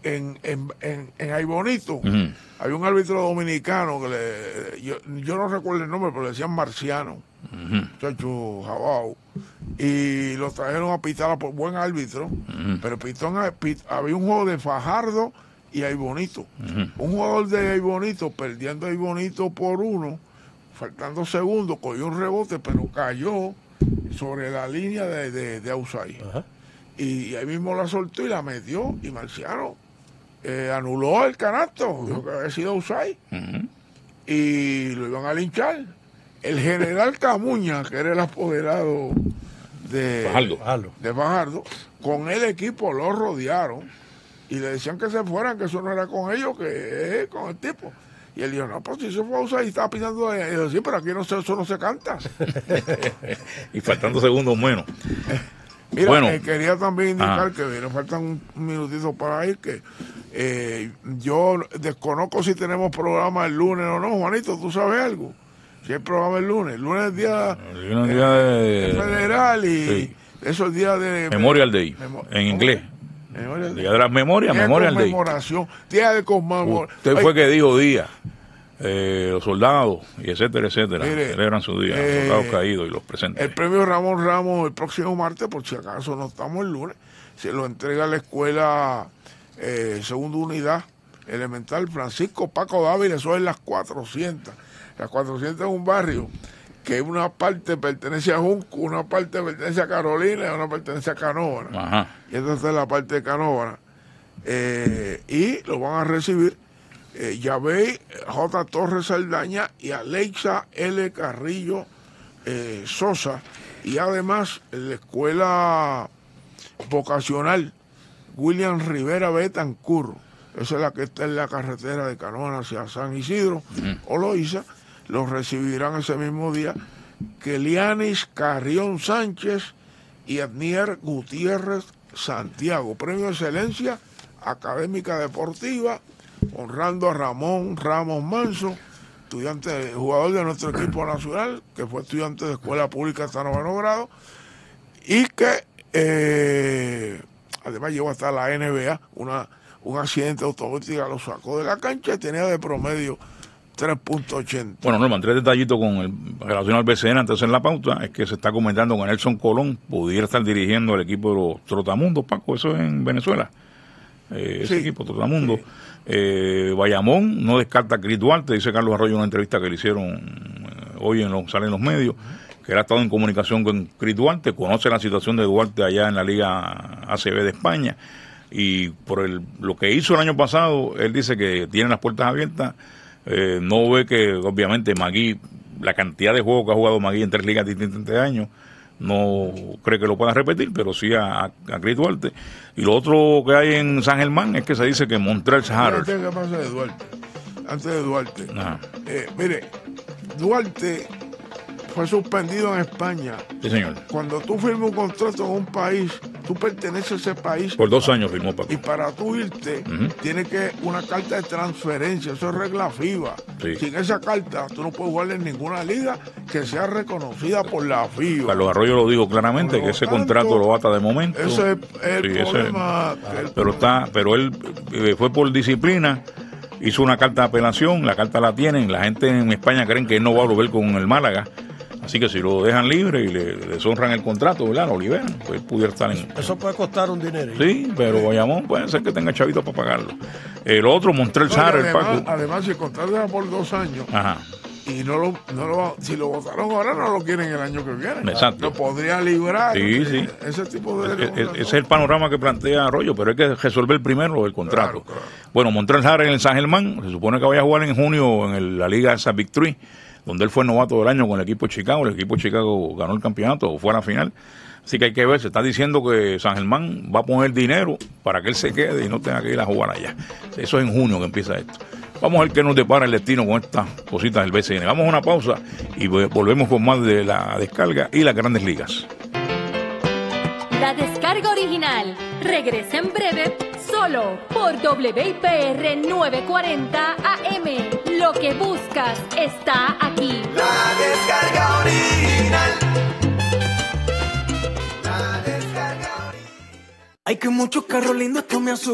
en Aybonito, había un árbitro dominicano que yo no recuerdo el nombre, pero le decían Marciano, muchacho jabao, y lo trajeron a pitar por buen árbitro, pero había un juego de Fajardo y Aybonito. Un jugador de Aybonito, perdiendo Aybonito por 1, faltando segundos, cogió un rebote, pero cayó sobre la línea de outside. Y ahí mismo la soltó y la metió, y Marciano anuló el canasto, dijo que había sido outside, y lo iban a linchar. El general Camuña, que era el apoderado de Fajardo, con el equipo lo rodearon y le decían que se fueran, que eso no era con ellos, que con el tipo. Y él dijo, no, pues si eso fue outside y estaba pitando, y dijo, sí, pero aquí eso no se canta. Y faltando segundos menos. Mira, bueno, quería también indicar que me faltan un minutito para ir, que yo desconozco si tenemos programa el lunes o no. Juanito, ¿tú sabes algo? Si hay programa el lunes. El lunes es día federal y sí. Eso es día de... Memorial Day, en inglés. Día de las memorias, Memorial Day. Día de conmemoración. Usted fue que dijo día. Los soldados y etcétera celebran su día, los soldados caídos y los presentes. El premio Ramón Ramos el próximo martes, por si acaso no estamos el lunes, se lo entrega a la escuela segunda unidad elemental Francisco Paco Dávila. Eso es las 400. Las 400 es un barrio que una parte pertenece a Junco, una parte pertenece a Carolina y una pertenece a Canóvana. Y esta es la parte de Canóvana. Y lo van a recibir Yabey J. Torres Saldaña y Alexa L. Carrillo Sosa, y además la escuela vocacional William Rivera Betancur, esa es la que está en la carretera de Canóvana hacia San Isidro o Loíza. Los recibirán ese mismo día Kelianis Carrión Sánchez y Adnier Gutiérrez Santiago. Premio de Excelencia Académica Deportiva, honrando a Ramón Ramos Manso, jugador de nuestro equipo nacional, que fue estudiante de escuela pública hasta 9º grado, y que además llegó hasta la NBA. Un accidente automovilístico lo sacó de la cancha y tenía de promedio 3.80. Bueno, Norman, 3 detallitos con relación al BCN antes en la pauta. Es que se está comentando que Nelson Colón pudiera estar dirigiendo el equipo de los Trotamundos, Paco, eso es en Venezuela. Ese equipo, Trotamundo. Bayamón no descarta a Cris Duarte, dice Carlos Arroyo en una entrevista que le hicieron hoy sale en los medios, que él ha estado en comunicación con Cris Duarte, conoce la situación de Duarte allá en la Liga ACB de España, y por lo que hizo el año pasado, él dice que tiene las puertas abiertas. No ve que obviamente Magui, la cantidad de juegos que ha jugado Magui en 3 ligas distintas este año, no cree que lo pueda repetir, pero sí a Cris Duarte. Y lo otro que hay en San Germán es que se dice que Montrezl Harrell. ¿Qué pasa de Duarte? Antes de Duarte. Mire, Duarte fue suspendido en España. Sí, señor. Cuando tú firmas un contrato en un país, tú perteneces a ese país. Por 2 años firmó, Paco. Y para tú irte, tienes que una carta de transferencia, eso es regla FIBA. Sí. Sin esa carta, tú no puedes jugar en ninguna liga que sea reconocida por la FIBA. Carlos Arroyo lo dijo claramente, que ese contrato lo ata de momento. Ese es el problema. Pero él fue por disciplina, hizo una carta de apelación, la carta la tienen, la gente en España creen que él no va a volver con el Málaga. Así que si lo dejan libre y le deshonran el contrato, ¿verdad? Lo liberan, pues pudiera estar en... Eso puede costar un dinero. Sí, pero Bayamón puede ser que tenga chavitos para pagarlo. El otro, Montrezl Harrell, Paco. Además, si el contrato era por 2 años, y si lo votaron ahora, no lo quieren el año que viene. Exacto. Lo podría librar. Sí. Ese tipo de... Ese es el panorama que plantea Arroyo, pero hay que resolver primero el contrato. Claro. Bueno, Montrezl Harrell en San Germán, se supone que vaya a jugar en junio en la Liga esa Big Three, donde él fue novato del año con el equipo de Chicago. El equipo de Chicago ganó el campeonato o fue a la final. Así que hay que ver, se está diciendo que San Germán va a poner dinero para que él se quede y no tenga que ir a jugar allá. Eso es en junio que empieza esto. Vamos a ver qué nos depara el destino con estas cositas del BCN. Vamos a una pausa y volvemos con más de la descarga y las grandes ligas. La descarga original regresa en breve solo por WIPR 940 AM. Lo que buscas está aquí. La descarga original. La descarga original. Hay que muchos carros lindos que me asustan.